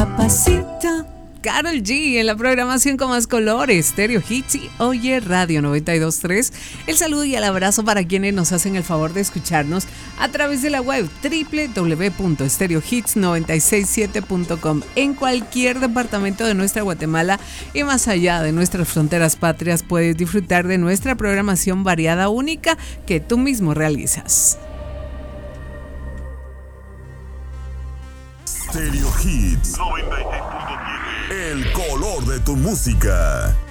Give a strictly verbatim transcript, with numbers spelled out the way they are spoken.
Papacito. Karol G en la programación con más colores, Stereo Hits y Oye Radio noventa y dos punto tres. El saludo y el abrazo para quienes nos hacen el favor de escucharnos a través de la web doble u doble u doble u punto stereo hits noventa y seis siete punto com en cualquier departamento de nuestra Guatemala y más allá de nuestras fronteras patrias. Puedes disfrutar de nuestra programación variada, única, que tú mismo realizas. Stereo Hits noventa y seis punto siete. El color de tu música.